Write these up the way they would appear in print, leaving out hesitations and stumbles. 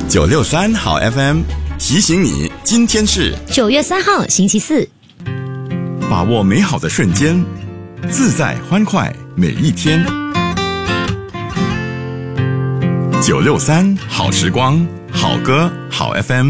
963好 FM 提醒你，今天是 9月3号星期四， 把握美好的瞬间，自在欢快每一天。963好时光，好歌好 FM。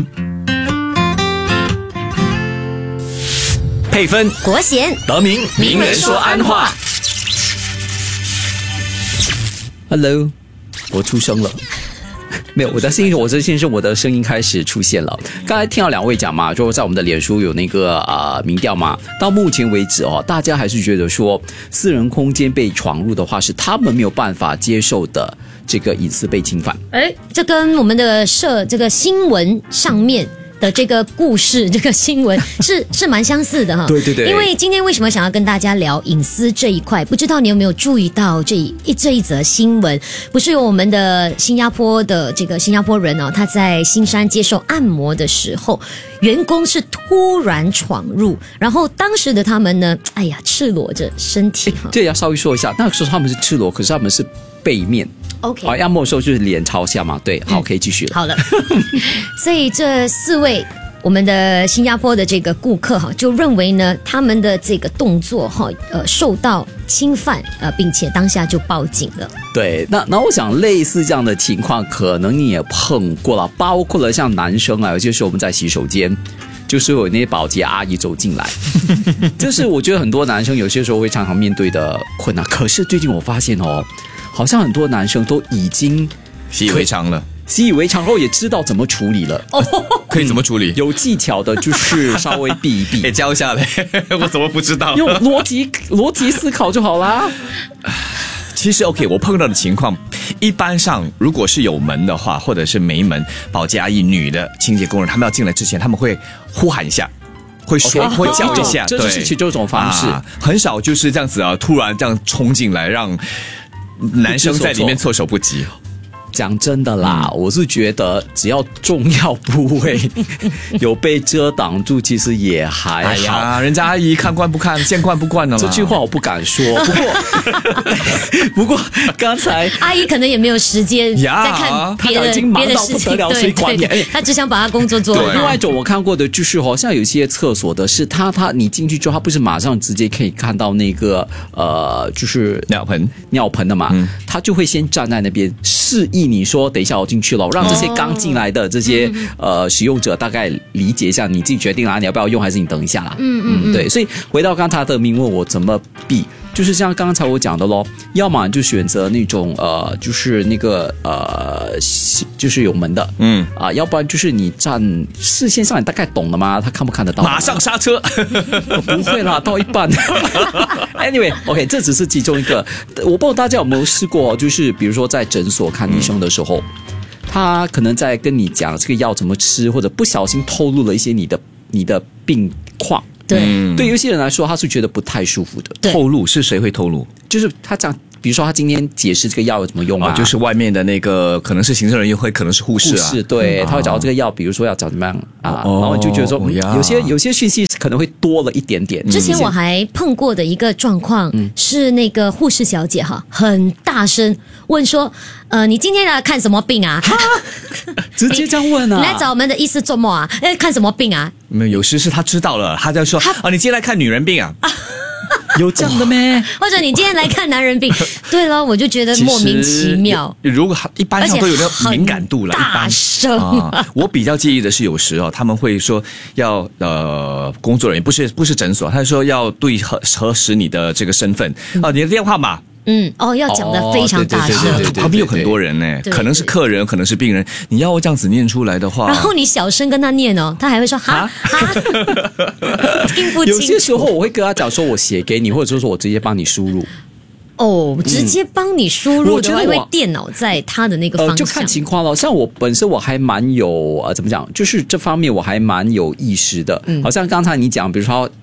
配分国贤德明，名人说安话。Hello， 我出生了。没有，我的声音开始出现了。刚才听到两位讲嘛，就在我们的脸书有那个民调嘛，到目前为止大家还是觉得说私人空间被闯入的话，是他们没有办法接受的这个隐私被侵犯。 这跟我们的这个新闻上面的这个故事，这个新闻是蛮相似的哈。 对对对。 因为今天为什么想要跟大家聊隐私这一块？不知道你有没有注意到这一则新闻？不是有我们的新加坡的这个新加坡人他在新山接受按摩的时候，员工是突然闯入，然后当时的他们呢，赤裸着身体哈。 这要稍微说一下，那个时候他们是赤裸，可是他们是背面。 OK， 按摩的时候就是脸朝下嘛，对，好，可以继续了。 好了，所以这4位我们的新加坡的这个顾客就认为呢，他们的这个动作受到侵犯并且当下就报警了。 对，那我想类似这样的情况，可能你也碰过了，包括了像男生有些时候我们在洗手间。就是有那些保洁阿姨走进来，这是我觉得很多男生有些时候会常常面对的困难。可是最近我发现好像很多男生都已经习以为常了， 习以为常后也知道怎么处理了。 可以怎么处理？ 有技巧的，就是稍微避一避。 给教下来，我怎么不知道？ 用逻辑思考就好啦。 其实 OK， 我碰到的情况，一般上如果是有门的话，或者是没门，保洁阿姨、女的清洁工人，他们要进来之前，他们会呼喊一下，会说，会叫一下， 这是其中一种方式， 很少就是这样子突然这样冲进来，让男生在里面措手不及。 讲真的啦，我是觉得只要重要部位有被遮挡住，其实也还好。 人家阿姨看惯不看，见惯不惯的嘛。 这句话我不敢说，不过刚才阿姨可能也没有时间在看别的事情，对，她只想把她工作做好。 另外一种我看过的就是像有些厕所的是你进去之后，他不是马上直接可以看到那个就是尿盆的嘛，他就会先站在那边示意你说等一下我进去了，让这些刚进来的这些使用者大概理解一下，你自己决定你要不要用，还是你等一下啦。对，所以回到刚才的明问我怎么避，就是像刚才我讲的咯，要么就选择那种就是那个就是有门的，要不然就是你站视线上，你大概懂了吗？他看不看得到？ 马上刹车。 不会啦，到一半。Anyway， OK， 这只是其中一个。我不知道大家有没有试过，就是比如说在诊所看医生的时候，他可能在跟你讲这个药怎么吃，或者不小心透露了一些你的病况。对，有些人来说他是觉得不太舒服的。 透露是谁会透露？ 就是他讲，比如说他今天解释这个药怎么用就是外面的那个可能是行政人员，会可能是护士啊。 对，他会找这个药，比如说要找怎么样然后就觉得说有些讯息可能会多了一点点。 之前我还碰过的一个状况是那个护士小姐很大声问说你今天来看什么病啊？ 直接这样问啊？ 你来找我们的医师做么啊？看什么病啊？ 没有，有时是他知道了，他在说你今天来看女人病啊？ 有这样的咩？ 或者你今天来看男人病？对了，我就觉得莫名其妙。 如果一般上都有那种敏感度了， 大声我比较介意的是有时他们会说要工作人员不是诊所，他说要对核实你的这个身份你的电话码。 要讲得非常大声， 他旁边有很多人呢，可能是客人，可能是病人，你要这样子念出来的话， 然后你小声跟他念他还会说哈，听不清。 有些时候我会跟他讲说，我写给你，或者说我直接帮你输入。 直接帮你输入的话，因为电脑在他的那个方向， 就看情况了。像我本身我还蛮有怎么讲，就是这方面我还蛮有意识的。好像刚才你讲，比如说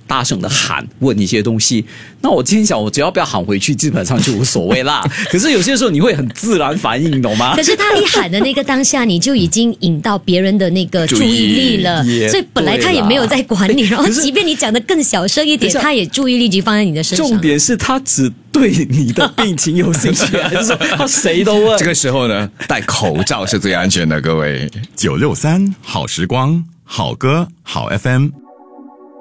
大声的喊问一些东西，那我今天想我只要不要喊回去基本上就无所谓啦。可是有些时候你会很自然反应，懂吗？ 可是他一喊的那个当下，你就已经引到别人的那个注意力了，所以本来他也没有在管你，然后即便你讲的更小声一点，他也注意力就放在你的身上。 重点是他只对你的病情有兴趣，还是说他谁都问？ 这个时候呢，戴口罩是最安全的，各位。 963好时光，好歌好 FM。